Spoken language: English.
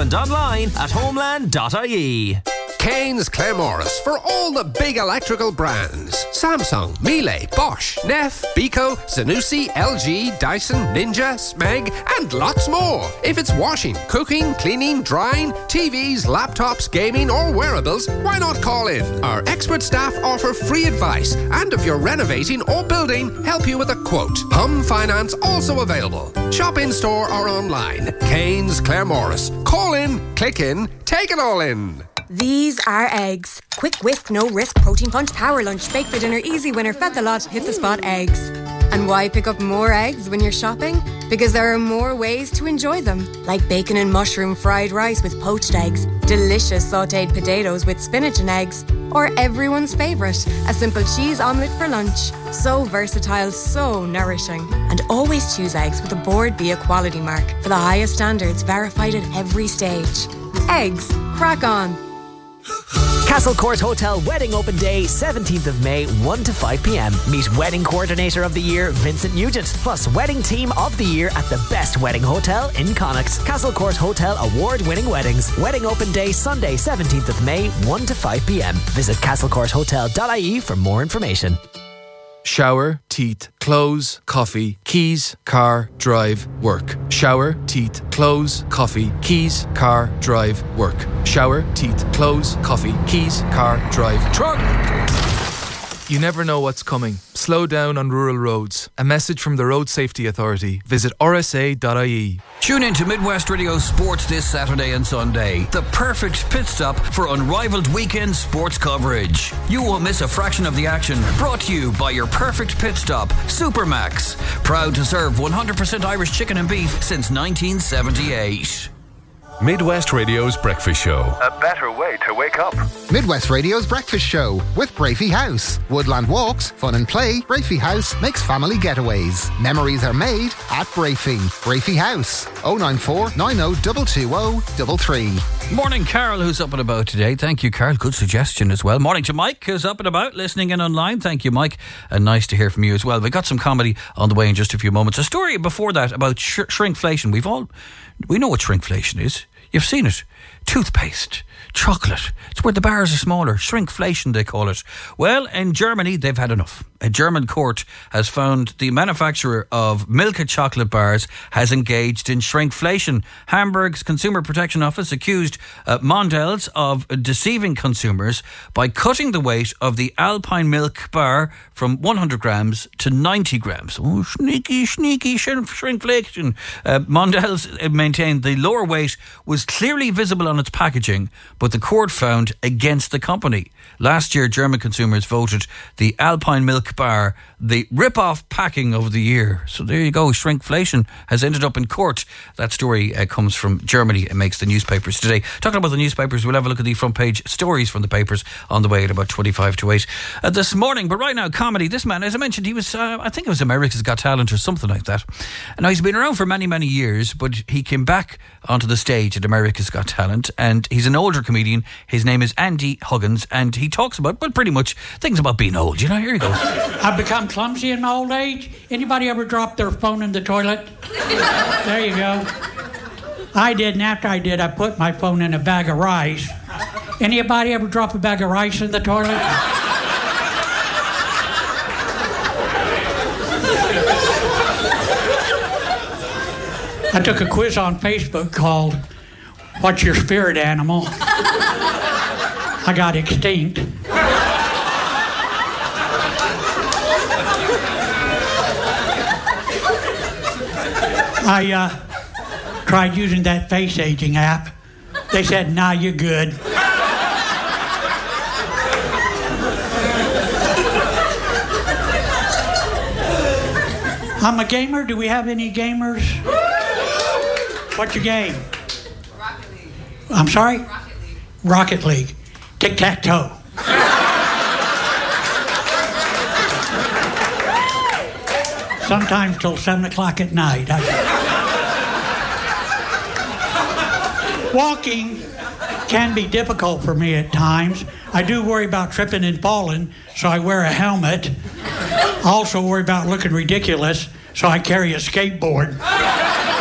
and online at homeland.ie. Kane's Claremorris for all the big electrical brands. Samsung, Miele, Bosch, Neff, Beko, Zanussi, LG, Dyson, Ninja, Smeg and lots more. If it's washing, cooking, cleaning, drying, TVs, laptops, gaming or wearables, why not call in? Our expert staff offer free advice and if you're renovating or building, help you with a quote. Home finance also available. Shop in store or online. Kane's Claremorris. Call in, click in, take it all in. These are eggs. Quick whisk, no risk, protein punch, power lunch, bake for dinner, easy winner, fed the lot, hit the spot eggs. And why pick up more eggs when you're shopping? Because there are more ways to enjoy them. Like bacon and mushroom fried rice with poached eggs, delicious sautéed potatoes with spinach and eggs, or everyone's favourite, a simple cheese omelette for lunch. So versatile, so nourishing. And always choose eggs with a Board Bia quality mark for the highest standards verified at every stage. Eggs. Crack on. Castle Court Hotel Wedding Open Day, 17th of May, 1 to 5 p.m. Meet Wedding Coordinator of the Year, Vincent Nugent, plus Wedding Team of the Year at the best wedding hotel in Connacht. Castle Court Hotel award-winning weddings. Wedding Open Day, Sunday, 17th of May, 1 to 5 p.m. Visit castlecourthotel.ie for more information. Shower, teeth, clothes, coffee, keys, car, drive, work. Shower, teeth, clothes, coffee, keys, car, drive, work. Shower, teeth, clothes, coffee, keys, car, drive, truck. You never know what's coming. Slow down on rural roads. A message from the Road Safety Authority. Visit rsa.ie. Tune in to Midwest Radio Sports this Saturday and Sunday. The perfect pit stop for unrivaled weekend sports coverage. You won't miss a fraction of the action. Brought to you by your perfect pit stop, Supermax. Proud to serve 100% Irish chicken and beef since 1978. Midwest Radio's Breakfast Show. A better way to wake up. Midwest Radio's Breakfast Show with Brafey House. Woodland walks, fun and play. Brafey House makes family getaways. Memories are made at Brafey. Brafey House. 094 90 33. Morning, Carol, who's up and about today. Thank you, Carol. Good suggestion as well. Morning to Mike, who's up and about, listening in online. Thank you, Mike. And nice to hear from you as well. We've got some comedy on the way in just a few moments. A story before that about shrinkflation. We know what shrinkflation is. You've seen it. Toothpaste, chocolate. It's where the bars are smaller. Shrinkflation, they call it. Well, in Germany, they've had enough. A German court has found the manufacturer of Milka chocolate bars has engaged in shrinkflation. Hamburg's Consumer Protection Office accused Mondelez of deceiving consumers by cutting the weight of the Alpine Milk bar from 100 grams to 90 grams. Oh, sneaky shrinkflation. Mondelez maintained the lower weight was clearly visible on its packaging, but the court found against the company. Last year, German consumers voted the Alpine Milk bar the rip-off packing of the year. So there you go. Shrinkflation has ended up in court. That story comes from Germany. It makes the newspapers today. Talking about the newspapers, we'll have a look at the front page stories from the papers on the way at about 25 to 8 this morning. But right now, comedy. This man, as I mentioned, he was, I think it was America's Got Talent or something like that. And now he's been around for many, many years, but he came back onto the stage at America's Got Talent, and he's an older comedian. His name is Andy Huggins, and he talks about, well, pretty much things about being old. You know, here he goes. I've become clumsy in my old age. Anybody ever drop their phone in the toilet? There you go. I did, and after I did, I put my phone in a bag of rice. Anybody ever drop a bag of rice in the toilet? I took a quiz on Facebook called What's Your Spirit Animal? I got extinct. I tried using that face aging app. They said, nah, you're good. I'm a gamer. Do we have any gamers? What's your game? Rocket League. I'm sorry? Rocket League. Rocket League. Tic-tac-toe. Sometimes till 7 o'clock at night. Walking can be difficult for me at times. I do worry about tripping and falling, so I wear a helmet. I also worry about looking ridiculous, so I carry a skateboard.